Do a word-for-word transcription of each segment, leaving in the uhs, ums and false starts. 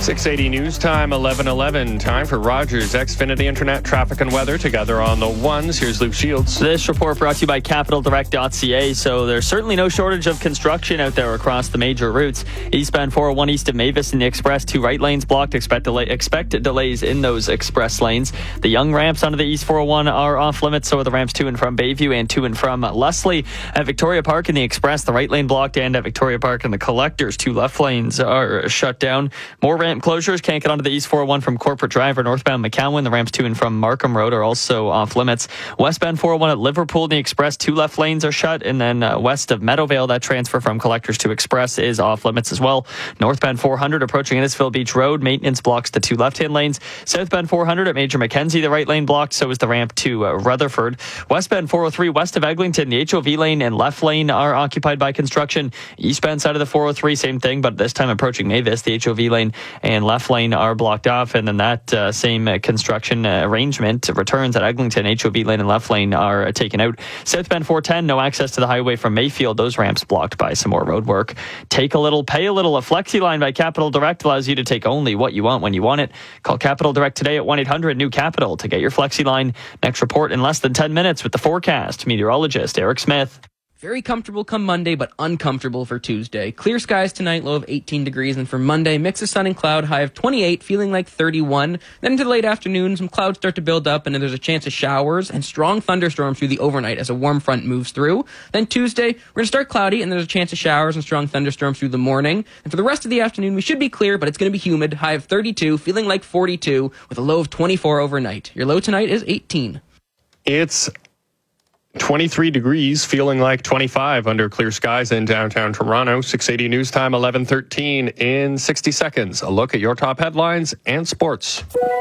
six eighty News Time, eleven eleven. Time for Rogers Xfinity Internet traffic and weather together on the ones. Here's Luke Shields. This report brought to you by capital direct dot c a. So there's certainly no shortage of construction out there across the major routes. Eastbound four oh one east of Mavis and the Express, two right lanes blocked. Expect, delay, expect delays in those express lanes. The young ramps onto the East four oh one are off limits. So are the ramps to and from Bayview and to and from Leslie. At Victoria Park in the Express, the right lane blocked, and at Victoria Park in the Collectors, two left lanes are shut down. More ramp closures. Can't get onto the East four oh one from Corporate Drive or northbound McCowan. The ramps to and from Markham Road are also off limits. Westbound four oh one at Liverpool in the Express, two left lanes are shut. And then uh, west of Meadowvale, that transfer from Collectors to Express is off limits as well. Northbound four hundred approaching Innisfil Beach Road, maintenance blocks the two left-hand lanes. Southbound four hundred at Major Mackenzie, the right lane blocked. So is the ramp to uh, Rutherford. Westbound four oh three west of Eglinton, the H O V lane and left lane are occupied by construction. Eastbound side of the four oh three, same thing, but this time approaching Mavis, the H O V lane and left lane are blocked off, and then that uh, same uh, construction uh, arrangement returns at Eglinton. H O V lane and left lane are uh, taken out. Southbound four ten, no access to the highway from Mayfield. Those ramps blocked by some more road work. Take a little, pay a little. A Flexi line by Capital Direct allows you to take only what you want when you want it. Call Capital Direct today at one eight hundred new capital to get your Flexi line. Next report in less than ten minutes with the forecast. Meteorologist Eric Smith. Very comfortable come Monday, but uncomfortable for Tuesday. Clear skies tonight, low of eighteen degrees. And for Monday, mix of sun and cloud, high of twenty-eight, feeling like thirty-one. Then into the late afternoon, some clouds start to build up, and then there's a chance of showers and strong thunderstorms through the overnight as a warm front moves through. Then Tuesday, we're going to start cloudy, and there's a chance of showers and strong thunderstorms through the morning. And for the rest of the afternoon, we should be clear, but it's going to be humid, high of thirty-two, feeling like forty-two, with a low of twenty-four overnight. Your low tonight is eighteen. It's twenty-three degrees, feeling like twenty-five under clear skies in downtown Toronto. six eighty News Time, eleven thirteen. In sixty seconds, a look at your top headlines and sports.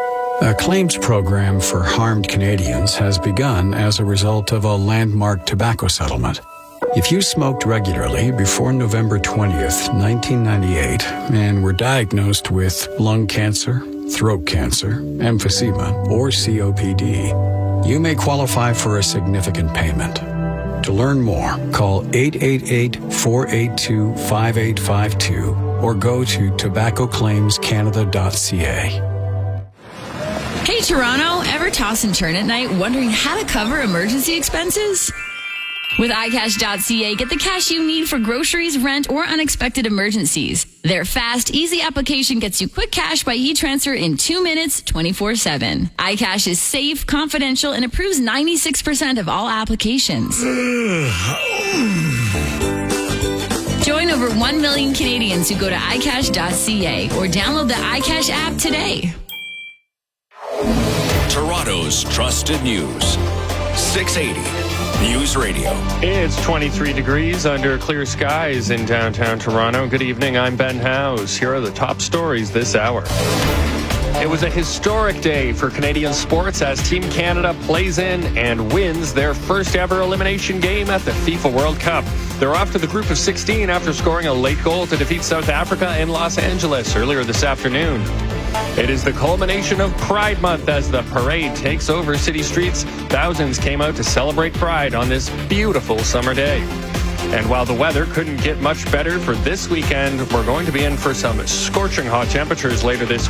A claims program for harmed Canadians has begun as a result of a landmark tobacco settlement. If you smoked regularly before November twentieth, nineteen ninety-eight, and were diagnosed with lung cancer, throat cancer, emphysema, or C O P D, you may qualify for a significant payment. To learn more, call eight eight eight, four eight two, five eight five two or go to tobacco claims canada dot c a. Hey Toronto, ever toss and turn at night wondering how to cover emergency expenses? With i cash dot c a, get the cash you need for groceries, rent, or unexpected emergencies. Their fast, easy application gets you quick cash by e-transfer in two minutes, twenty-four seven. iCash is safe, confidential, and approves ninety-six percent of all applications. Join over one million Canadians who go to i cash dot c a or download the iCash app today. Toronto's trusted news. six eighty News Radio. It's twenty-three degrees under clear skies in downtown Toronto. Good evening, I'm Ben Howes. Here are the top stories this hour. It was a historic day for Canadian sports as Team Canada plays in and wins their first ever elimination game at the FIFA World Cup. They're off to the group of sixteen after scoring a late goal to defeat South Africa in Los Angeles earlier this afternoon. It is the culmination of Pride Month as the parade takes over city streets. Thousands came out to celebrate Pride on this beautiful summer day. And while the weather couldn't get much better for this weekend, we're going to be in for some scorching hot temperatures later this